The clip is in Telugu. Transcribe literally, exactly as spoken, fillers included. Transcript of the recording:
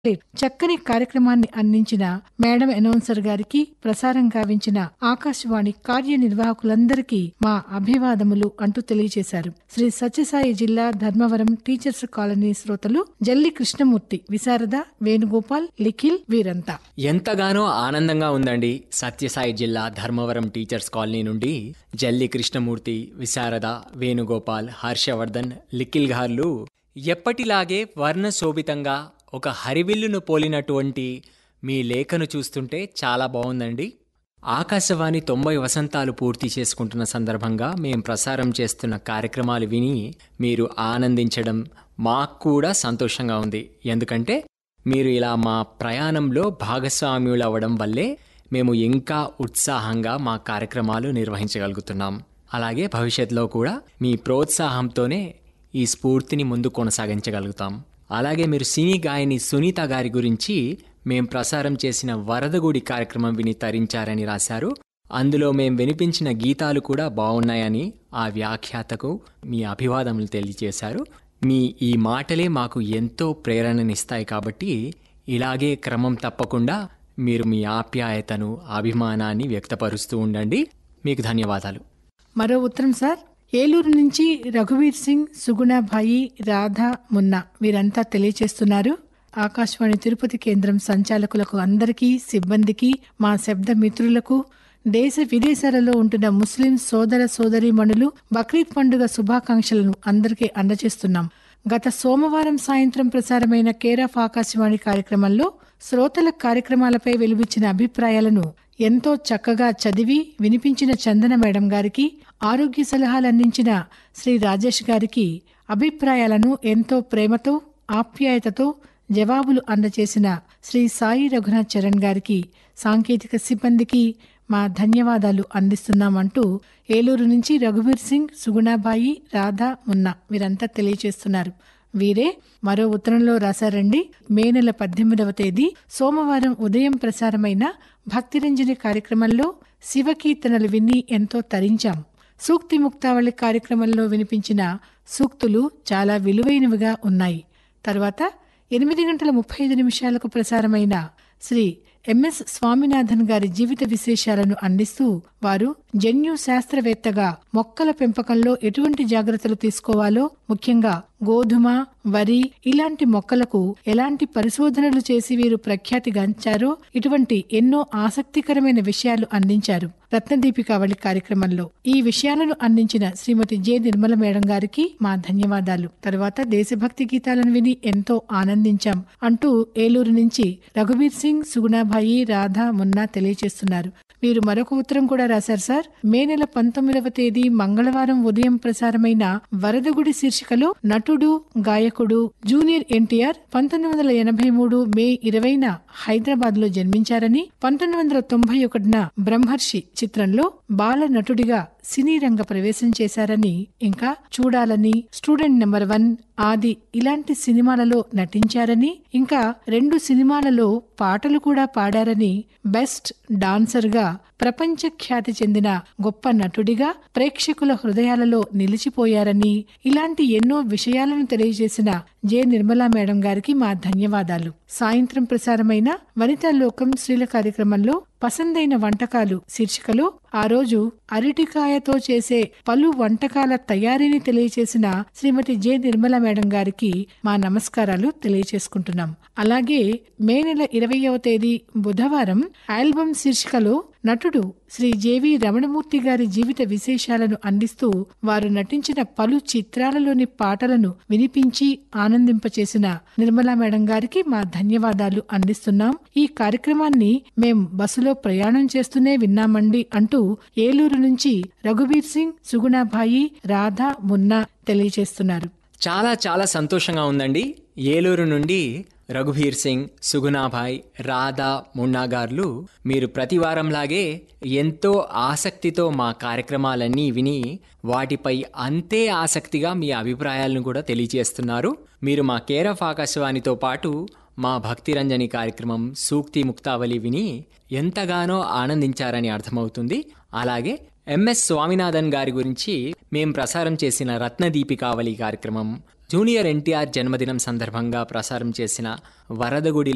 చక్కని కార్యక్రమాన్ని అందించిన మేడం అనౌన్సర్ గారికి, ప్రసారం గావించిన ఆకాశవాణి కార్యనిర్వాహకులందరికీ మా అభివాదములు అంటూ తెలియజేశారు. శ్రీ సత్యసాయి జిల్లా ధర్మవరం టీచర్స్ కాలనీ శ్రోతలు జల్లి కృష్ణమూర్తి, విశారద, వేణుగోపాల్, లిఖిల్ వీరంతా. ఎంతగానో ఆనందంగా ఉందండి. సత్యసాయి జిల్లా ధర్మవరం టీచర్స్ కాలనీ నుండి జల్లి కృష్ణమూర్తి, విశారద, వేణుగోపాల్, హర్షవర్ధన్, లిఖిల్ గార్లు ఎప్పటిలాగే వర్ణశోభితంగా ఒక హరివిల్లును పోలినటువంటి మీ లేఖను చూస్తుంటే చాలా బాగుందండి. ఆకాశవాణి తొంభై వసంతాలు పూర్తి చేసుకుంటున్న సందర్భంగా మేం ప్రసారం చేస్తున్న కార్యక్రమాలు విని మీరు ఆనందించడం మాకు కూడా సంతోషంగా ఉంది. ఎందుకంటే మీరు ఇలా మా ప్రయాణంలో భాగస్వామ్యులు అవ్వడం వల్లే మేము ఇంకా ఉత్సాహంగా మా కార్యక్రమాలు నిర్వహించగలుగుతున్నాం. అలాగే భవిష్యత్తులో కూడా మీ ప్రోత్సాహంతోనే ఈ స్ఫూర్తిని ముందు కొనసాగించగలుగుతాం. అలాగే మీరు సినీ గాయని సునీత గారి గురించి మేం ప్రసారం చేసిన వరదగుడి కార్యక్రమం విని తరించారని రాశారు. అందులో మేం వినిపించిన గీతాలు కూడా బాగున్నాయని ఆ వ్యాఖ్యాతకు మీ అభివాదములు తెలియజేశారు. మీ ఈ మాటలే మాకు ఎంతో ప్రేరణనిస్తాయి. కాబట్టి ఇలాగే క్రమం తప్పకుండా మీరు మీ ఆప్యాయతను, అభిమానాన్ని వ్యక్తపరుస్తూ ఉండండి. మీకు ధన్యవాదాలు. మరో ఉత్తరం సార్. ఏలూరు నుంచి రఘువీర్ సింగ్, సుగుణాభాయి, రాధా, మున్నా వీరంతా తెలియచేస్తున్నారు. ఆకాశవాణి తిరుపతి కేంద్రం సంచాలకులకు అందరికీ, సిబ్బందికి, మా శబ్ద మిత్రులకు, దేశ విదేశాలలో ఉంటున్న ముస్లిం సోదర సోదరీమణులు బక్రీద్ పండుగ శుభాకాంక్షలను అందరికీ అందజేస్తున్నాం. గత సోమవారం సాయంత్రం ప్రసారమైన కేర్ ఆఫ్ ఆకాశవాణి కార్యక్రమంలో శ్రోతల కార్యక్రమాలపై వెలువచ్చిన అభిప్రాయాలను ఎంతో చక్కగా చదివి వినిపించిన చందన మేడం గారికి, ఆరోగ్య సలహాలు అందించిన శ్రీ రాజేష్ గారికి, అభిప్రాయాలను ఎంతో ప్రేమతో, ఆప్యాయతతో జవాబులు అందజేసిన శ్రీ సాయి రఘునాథ్ చరణ్ గారికి, సాంకేతిక సిబ్బందికి మా ధన్యవాదాలు అందిస్తున్నామంటూ ఏలూరు నుంచి రఘువీర్ సింగ్, సుగుణాబాయి, రాధా, మున్నా వీరంతా తెలియజేస్తున్నారు. వీరే మరో ఉత్తరంలో రాశారండి. మే నెల పద్దెనిమిదవ తేదీ సోమవారం ఉదయం ప్రసారమైన భక్తిరంజని కార్యక్రమంలో శివకీర్తనలు విని ఎంతో తరించాం. సూక్తి ముక్తావళి కార్యక్రమంలో వినిపించిన సూక్తులు చాలా విలువైనవిగా ఉన్నాయి. తర్వాత ఎనిమిది గంటల ముప్పై ఐదు నిమిషాలకు ప్రసారమైన శ్రీ ఎంఎస్ స్వామినాథన్ గారి జీవిత విశేషాలను అందిస్తూ వారు జన్యు శాస్త్రవేత్తగా మొక్కల పెంపకంలో ఎటువంటి జాగ్రత్తలు తీసుకోవాలో, ముఖ్యంగా గోధుమ, వరి ఇలాంటి మొక్కలకు ఎలాంటి పరిశోధనలు చేసి వీరు ప్రఖ్యాతిగాంచారో ఇటువంటి ఎన్నో ఆసక్తికరమైన విషయాలు అందించారు రత్నదీపికావళి కార్యక్రమంలో. ఈ విషయాలను అందించిన శ్రీమతి జె నిర్మల మేడం గారికి మా ధన్యవాదాలు. తర్వాత దేశభక్తి గీతాలను విని ఎంతో ఆనందించాం అంటూ ఏలూరు నుంచి రఘువీర్ సింగ్, సుగుణాభాయి, రాధా, మున్నా తెలియజేస్తున్నారు. వీరు మరొక ఉత్తరం కూడా రాశారు సార్. మే నెల పంతొమ్మిదవ తేదీ మంగళవారం ఉదయం ప్రసారమైన వరదగుడి శీర్షికలో నటుడు, గాయకుడు జూనియర్ ఎన్టీఆర్ పంతొమ్మిది వందల ఎనభై మూడు మే ఇరవైన హైదరాబాద్ లో జన్మించారని, పంతొమ్మిది వందల తొంభై ఒకటిన బ్రహ్మర్షి చిత్రంలో బాల నటుడిగా సినీ రంగ ప్రవేశం చేశారని, ఇంకా చూడాలని, స్టూడెంట్ నెంబర్ వన్, ఆది ఇలాంటి సినిమాలలో నటించారని, ఇంకా రెండు సినిమాలలో పాటలు కూడా పాడారని, బెస్ట్ డాన్సర్ గా ప్రపంచ ఖ్యాతి చెందిన గొప్ప నటుడిగా ప్రేక్షకుల హృదయాలలో నిలిచిపోయారని, ఇలాంటి ఎన్నో విషయాలను తెలియజేసిన జె నిర్మలా మేడం గారికి మా ధన్యవాదాలు. సాయంత్రం ప్రసారమైన వనితా లోకం స్త్రీల కార్యక్రమంలో పసందైన వంటకాలు శీర్షికలో ఆ రోజు అరటికాయతో చేసే పలు వంటకాల తయారీని తెలియచేసిన శ్రీమతి జె నిర్మలా మేడం గారికి మా నమస్కారాలు తెలియచేసుకుంటున్నాం. అలాగే మే నెల ఇరవైవ తేదీ బుధవారం ఆల్బమ్ శీర్షికలో నటుడు శ్రీ జెవి రమణమూర్తి గారి జీవిత విశేషాలను అందిస్తూ వారు నటించిన పలు చిత్రాలలోని పాటలను వినిపించి ఆనందింపచేసిన నిర్మలా మేడం గారికి మా ధన్యవాదాలు అందిస్తున్నాం. ఈ కార్యక్రమాన్ని మేం బస్సులో ప్రయాణం చేస్తూనే విన్నామండి అంటూ ఏలూరు నుంచి రఘువీర్ సింగ్, సుగుణాభాయి, రాధా, మున్నా తెలియజేస్తున్నారు. చాలా చాలా సంతోషంగా ఉందండి. ఏలూరు నుండి రఘువీర్ సింగ్, సుగుణాభాయ్, రాధా, మున్నా గార్లు మీరు ప్రతి వారంలాగే ఎంతో ఆసక్తితో మా కార్యక్రమాలన్నీ విని వాటిపై అంతే ఆసక్తిగా మీ అభిప్రాయాలను కూడా తెలియజేస్తున్నారు. మీరు మా కేర్ ఆఫ్ ఆకాశవాణితో పాటు మా భక్తిరంజని కార్యక్రమం సూక్తి ముక్తావళి విని ఎంతగానో ఆనందించారని అర్థమవుతుంది. అలాగే ఎంఎస్ స్వామినాథన్ గారి గురించి మేం ప్రసారం చేసిన రత్నదీపికావళి కార్యక్రమం, జూనియర్ ఎన్టీఆర్ జన్మదినం సందర్భంగా ప్రసారం చేసిన వరదగుడి